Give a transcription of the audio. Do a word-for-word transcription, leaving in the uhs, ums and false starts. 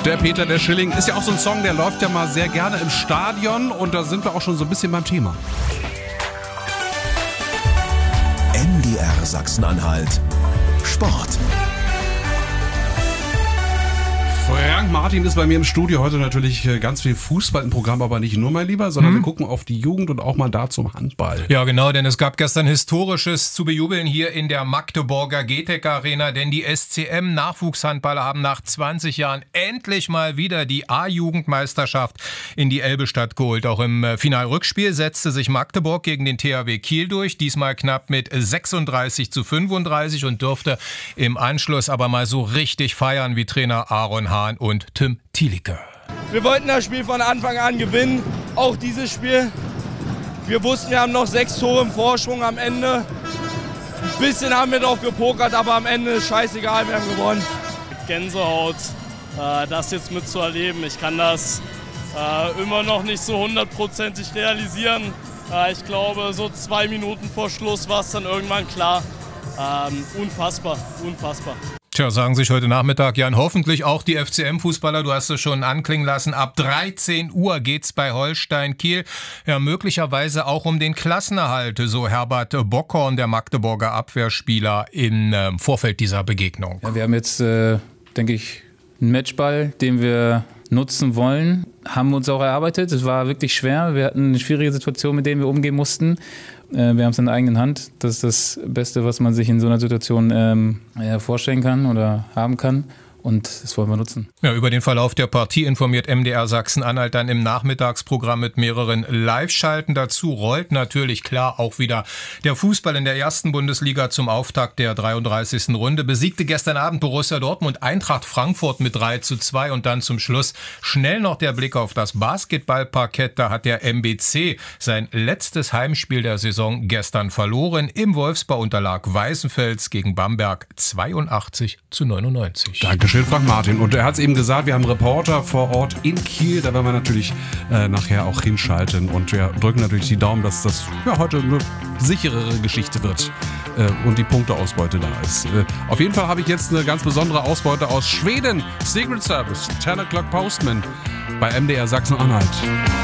Der Peter, der Schilling, ist ja auch so ein Song, der läuft ja mal sehr gerne im Stadion und da sind wir auch schon so ein bisschen beim Thema. M D R Sachsen-Anhalt Sport. Frank Martin ist bei mir im Studio. Heute natürlich ganz viel Fußball im Programm, aber nicht nur, mein Lieber, sondern hm. wir gucken auf die Jugend und auch mal da zum Handball. Ja, genau, denn es gab gestern Historisches zu bejubeln hier in der Magdeburger G T E C Arena, denn die S C M-Nachwuchshandballer haben nach zwanzig Jahren endlich mal wieder die A-Jugendmeisterschaft in die Elbe-Stadt geholt. Auch im Finalrückspiel setzte sich Magdeburg gegen den T H W Kiel durch, diesmal knapp mit sechsunddreißig zu fünfunddreißig und dürfte im Anschluss aber mal so richtig feiern wie Trainer Aaron Hahn und Tim Thielicke. Wir wollten das Spiel von Anfang an gewinnen, auch dieses Spiel. Wir wussten, wir haben noch sechs Tore im Vorsprung am Ende. Ein bisschen haben wir drauf gepokert, aber am Ende ist scheißegal, wir haben gewonnen. Gänsehaut, äh, das jetzt mitzuerleben. Ich kann das äh, immer noch nicht so hundertprozentig realisieren. Äh, ich glaube, so zwei Minuten vor Schluss war es dann irgendwann klar. Ähm, unfassbar, unfassbar. Tja, sagen sich heute Nachmittag, Jan, hoffentlich auch die F C M-Fußballer. Du hast es schon anklingen lassen. Ab dreizehn Uhr geht's bei Holstein Kiel. Ja, möglicherweise auch um den Klassenerhalt, so Herbert Bockhorn, der Magdeburger Abwehrspieler, im äh, Vorfeld dieser Begegnung. Ja, wir haben jetzt, äh, denke ich, einen Matchball, den wir nutzen wollen. Haben wir uns auch erarbeitet. Es war wirklich schwer. Wir hatten eine schwierige Situation, mit der wir umgehen mussten. Wir haben es in der eigenen Hand. Das ist das Beste, was man sich in so einer Situation ähm, ja, vorstellen kann oder haben kann. Und das wollen wir nutzen. Ja, über den Verlauf der Partie informiert M D R Sachsen-Anhalt dann im Nachmittagsprogramm mit mehreren Live-Schalten. Dazu rollt natürlich klar auch wieder der Fußball in der ersten Bundesliga zum Auftakt der dreiunddreißigsten Runde. Besiegte gestern Abend Borussia Dortmund Eintracht Frankfurt mit drei zu zwei und dann zum Schluss schnell noch der Blick auf das Basketballparkett. Da hat der M B C sein letztes Heimspiel der Saison gestern verloren. Im Wolfsbau unterlag Weißenfels gegen Bamberg zweiundachtzig zu neunundneunzig. Dankeschön, Frank Martin. Und er hat es eben gesagt, wir haben Reporter vor Ort in Kiel. Da werden wir natürlich äh, nachher auch hinschalten. Und wir drücken natürlich die Daumen, dass das ja, heute eine sicherere Geschichte wird äh, und die Punkteausbeute da ist. Äh, auf jeden Fall habe ich jetzt eine ganz besondere Ausbeute aus Schweden. Secret Service, ten o'clock Postman bei M D R Sachsen-Anhalt.